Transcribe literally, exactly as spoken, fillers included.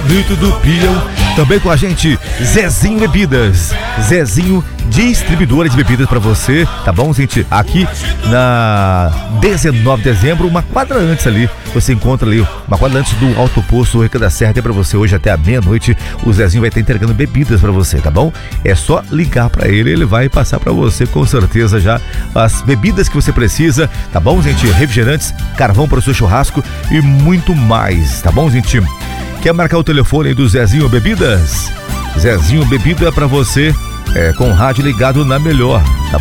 bonito do peão. Também com a gente, Zezinho Bebidas. Zezinho, distribuidora de bebidas pra você, tá bom, gente? Aqui na dezenove de dezembro, uma quadra antes ali, você encontra ali, uma quadra antes do Alto Posto Reca da Serra, tem pra você hoje até a meia-noite. O Zezinho vai estar entregando bebidas pra você, tá bom? É só ligar pra ele, ele vai passar pra você com certeza já as bebidas que você precisa, tá bom, gente? Refrigerantes, carvão para o seu churrasco e muito mais, tá bom, gente? Quer marcar o telefone aí do Zezinho Bebidas? Zezinho Bebida pra você, é, com o rádio ligado na melhor, tá